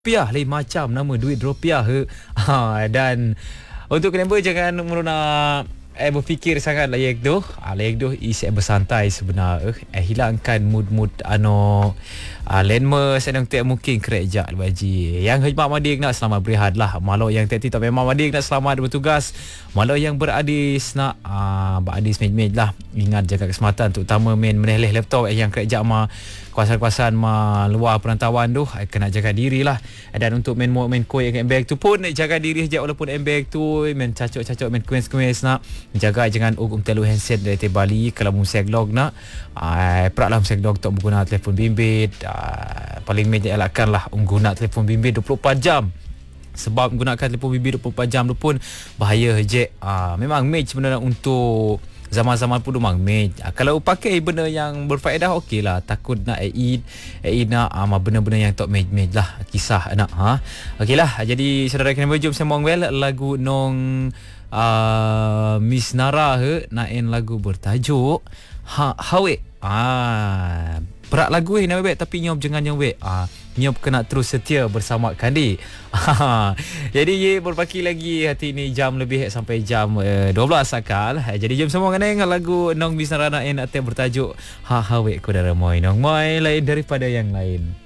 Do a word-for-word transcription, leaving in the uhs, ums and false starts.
Rupiah lain macam nama duit rupiah ke. Ha, dan untuk member jangan mula eh berfikir sangat layak tu. Ah layak tu is eh bersantai sebenar eh, eh hilangkan mood-mood ano ah lenma sedang tak mungkin kerja baji. Yang hikmat madik nak selamat berehat lah. Malau yang tak tak memang madik nak selamat bertugas. Malau yang beradis nak ah beradis mej-mej lah. Ingat jaga kesempatan terutama main meneleh laptop eh, yang kerja mah kawasan-kawasan ma luar perantauan tu kena jaga diri lah. Dan untuk main main koi yang bag tu pun jaga diri je walaupun bag tu main cacok-cacok main kuis-kuis nak jaga jangan um telu handset dari Bali kalau mu seglog nak ai peraklah seglog tak menggunakan telefon bimbit. Uh, paling meja elakkan lah guna telefon bimbit dua puluh empat jam. Sebab menggunakan telefon bimbit dua puluh empat jam tu pun bahaya je. Uh, memang match sebenarnya untuk zaman-zaman pun memang match. Uh, kalau pakai benda yang berfaedah okey lah. Takut nak eat eat nak uh, benda-benda yang tak match-match lah kisah nak ha. Okey lah. Jadi saudara kena jom sembang well lagu nong uh, Miss Nara he nain lagu bertajuk ha Hawe. Ah perak lagu ni nama baik tapi nyop jangan yang baik. Ah nyop kena terus setia bersama Kandi. Ah, jadi ye berpaki lagi hati ni jam lebih sampai jam uh, dua belas akal. Jadi jom semua dengan lagu Nong Miss Nara nain atau bertajuk Ha Hawe Kodara Moi Nong Moi lain daripada yang lain.